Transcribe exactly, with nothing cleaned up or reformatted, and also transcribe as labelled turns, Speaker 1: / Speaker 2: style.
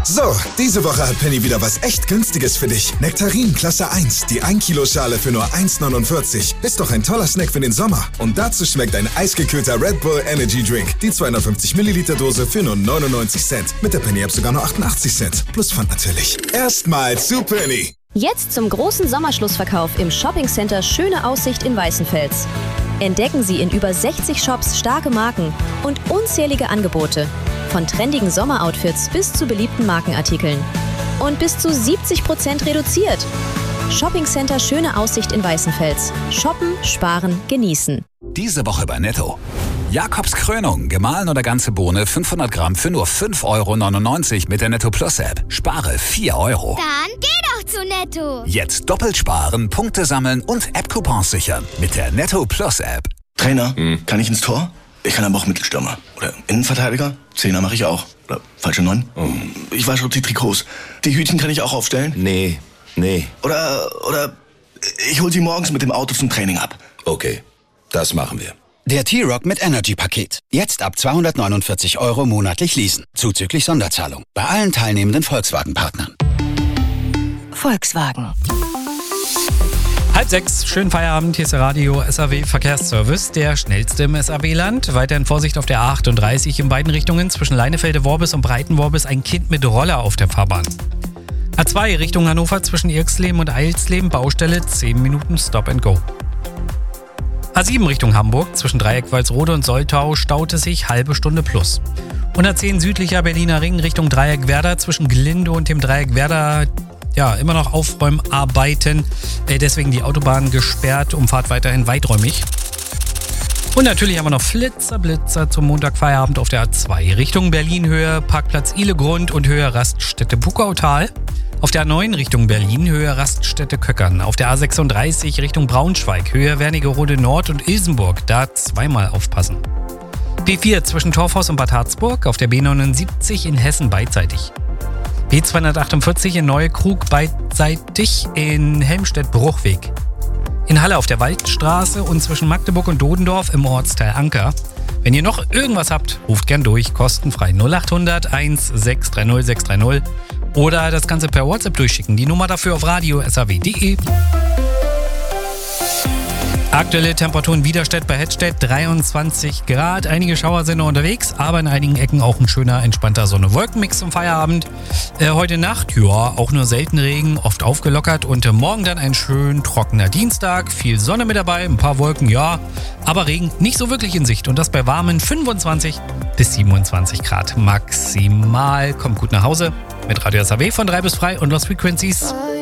Speaker 1: So, diese Woche hat Penny wieder was echt Günstiges für dich. Nektarin Klasse eins, die ein Kilo Schale für nur eins neunundvierzig. Ist doch ein toller Snack für den Sommer. Und dazu schmeckt ein eisgekühlter Red Bull Energy Drink. Die zweihundertfünfzig Milliliter Dose für nur neunundneunzig Cent. Mit der Penny-App sogar nur achtundachtzig Cent. Plus Pfand natürlich. Erstmal zu Penny.
Speaker 2: Jetzt zum großen Sommerschlussverkauf im Shoppingcenter Schöne Aussicht in Weißenfels. Entdecken Sie in über sechzig Shops starke Marken und unzählige Angebote. Von trendigen Sommeroutfits bis zu beliebten Markenartikeln. Und bis zu siebzig Prozent reduziert. Shoppingcenter Schöne Aussicht in Weißenfels. Shoppen, sparen, genießen.
Speaker 3: Diese Woche bei Netto. Jakobs Krönung, gemahlen oder ganze Bohne, fünfhundert Gramm für nur fünf Euro neunundneunzig mit der Netto Plus App. Spare vier Euro.
Speaker 4: Dann geh doch zu Netto.
Speaker 3: Jetzt doppelt sparen, Punkte sammeln und App-Coupons sichern mit der Netto Plus App.
Speaker 5: Trainer, hm. kann ich ins Tor? Ich kann aber auch Mittelstürmer. Oder Innenverteidiger? Zehner mache ich auch. Oder falsche Neun? Oh. Ich wasche die Trikots. Die Hütchen kann ich auch aufstellen?
Speaker 6: Nee, nee.
Speaker 5: Oder, oder ich hol sie morgens mit dem Auto zum Training ab.
Speaker 6: Okay, das machen wir.
Speaker 7: Der T-Rock mit Energy-Paket. Jetzt ab zweihundertneunundvierzig Euro monatlich leasen. Zuzüglich Sonderzahlung. Bei allen teilnehmenden Volkswagen-Partnern.
Speaker 2: Volkswagen.
Speaker 8: Halb sechs, schönen Feierabend, hier ist der Radio S A W Verkehrsservice, der schnellste im S A W-Land. Weiterhin Vorsicht auf der A achtunddreißig in beiden Richtungen zwischen Leinefelde-Worbis und Breiten-Worbis, ein Kind mit Roller auf der Fahrbahn. A zwei Richtung Hannover zwischen Irxleben und Eilsleben, Baustelle, zehn Minuten Stop and Go. A sieben Richtung Hamburg zwischen Dreieck Walsrode und Soltau staute sich halbe Stunde plus. Und A zehn südlicher Berliner Ring Richtung Dreieck Werder zwischen Glinde und dem Dreieck Werder. Ja, immer noch Aufräumarbeiten, äh, deswegen die Autobahn gesperrt, Umfahrt weiterhin weiträumig. Und natürlich haben wir noch Flitzer, Blitzer zum Montagfeierabend auf der A zwei Richtung Berlin-Höhe, Parkplatz Ihlegrund und Höhe Raststätte Puckautal. Auf der A neun Richtung Berlin, Höhe Raststätte Köckern. Auf der A sechsunddreißig Richtung Braunschweig, Höhe Wernigerode Nord und Ilsenburg, da zweimal aufpassen. B vier zwischen Torfhaus und Bad Harzburg, auf der B neunundsiebzig in Hessen beidseitig. B zweihundertachtundvierzig in Neukrug beidseitig, in Helmstedt-Bruchweg. In Halle auf der Waldstraße und zwischen Magdeburg und Dodendorf im Ortsteil Anker. Wenn ihr noch irgendwas habt, ruft gern durch, kostenfrei null achthundert eins sechs drei null sechs drei null oder das Ganze per WhatsApp durchschicken. Die Nummer dafür auf radio punkt s a w punkt d e. Aktuelle Temperaturen Widerstedt bei Hettstedt dreiundzwanzig Grad. Einige Schauer sind noch unterwegs, aber in einigen Ecken auch ein schöner, entspannter Sonne-Wolken-Mix zum Feierabend. Äh, heute Nacht, ja, auch nur selten Regen, oft aufgelockert. Und äh, morgen dann ein schön trockener Dienstag. Viel Sonne mit dabei, ein paar Wolken, ja, aber Regen nicht so wirklich in Sicht. Und das bei warmen fünfundzwanzig bis siebenundzwanzig Grad maximal. Kommt gut nach Hause mit Radio S A W von drei bis frei und Lost Frequencies.